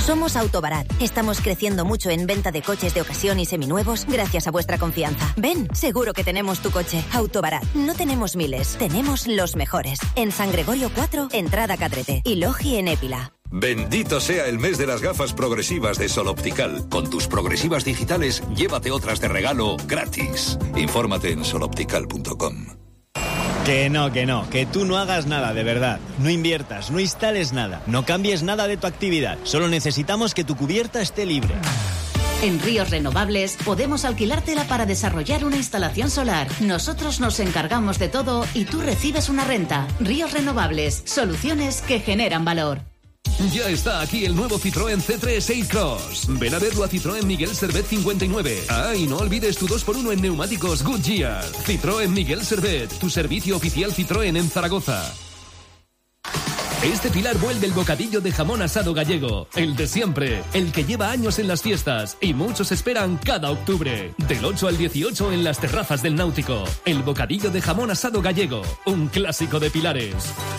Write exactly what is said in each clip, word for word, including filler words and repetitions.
Somos Autobarat. Estamos creciendo mucho en venta de coches de ocasión y seminuevos gracias a vuestra confianza. Ven, seguro que tenemos tu coche. Autobarat. No tenemos miles, tenemos los mejores. En San Gregorio cuatro, entrada Cadrete. Y Logi en Épila. Bendito sea el mes de las gafas progresivas de Sol Optical. Con tus progresivas digitales, llévate otras de regalo gratis. Infórmate en sol optical punto com. Que no, que no, que tú no hagas nada, de verdad. No inviertas, no instales nada, no cambies nada de tu actividad. Solo necesitamos que tu cubierta esté libre. En Ríos Renovables podemos alquilártela para desarrollar una instalación solar. Nosotros nos encargamos de todo y tú recibes una renta. Ríos Renovables, soluciones que generan valor. Ya está aquí el nuevo Citroën C tres A-Cross. Ven a verlo a Citroën Miguel Servet cincuenta y nueve. Ah, y no olvides tu dos por uno en neumáticos Goodyear. Citroën Miguel Servet, tu servicio oficial Citroën en Zaragoza. Este Pilar vuelve el bocadillo de jamón asado gallego, el de siempre, el que lleva años en las fiestas y muchos esperan cada octubre. Del ocho al dieciocho en las terrazas del Náutico. El bocadillo de jamón asado gallego, un clásico de Pilares.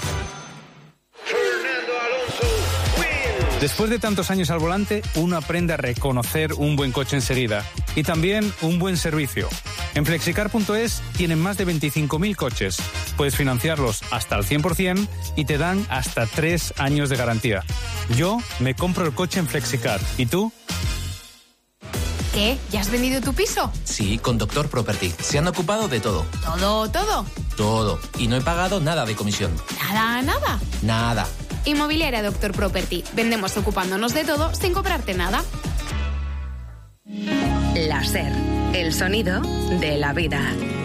Después de tantos años al volante, uno aprende a reconocer un buen coche enseguida y también un buen servicio. En flexicar punto es tienen más de veinticinco mil coches. Puedes financiarlos hasta el cien por ciento y te dan hasta tres años de garantía. Yo me compro el coche en Flexicar. ¿Y tú? ¿Qué? ¿Ya has vendido tu piso? Sí, con Doctor Property. Se han ocupado de todo. ¿Todo, todo? Todo. Y no he pagado nada de comisión. ¿Nada, nada? Nada. Inmobiliaria Doctor Property. Vendemos ocupándonos de todo sin cobrarte nada. La SER, el sonido de la vida.